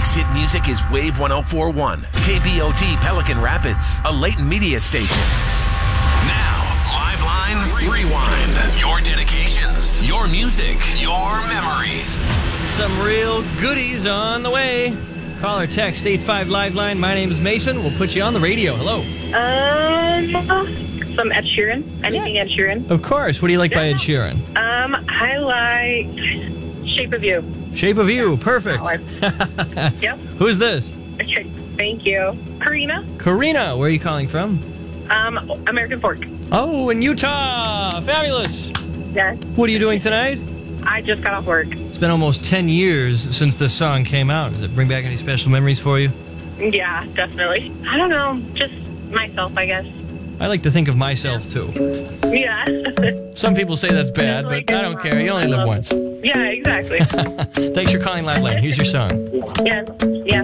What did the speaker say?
Week's hit music is Wave 104.1, KBOT Pelican Rapids, a Leighton Media station. Now, Live Line Rewind. Your dedications, your music, your memories. Some real goodies on the way. Call or text 85 Live Line. My name is Mason. We'll put you on the radio. Hello. Some Ed Sheeran. Anything Ed Sheeran. Of course. What do you like by Ed Sheeran? I like Shape of You. Shape of You. Perfect. Yep. Who's this? Okay. Thank you. Karina. Karina. Where are you calling from? American Fork. Oh, in Utah. Fabulous. Yes. What are you doing tonight? I just got off work. It's been almost 10 years since this song came out. Does it bring back any special memories for you? Yeah, definitely. I don't know. Just myself, I guess. I like to think of myself, too. Yeah. Some people say that's bad, but I don't care. You only live once. Yeah, exactly. Thanks for calling Live Line. Here's your song. Yeah.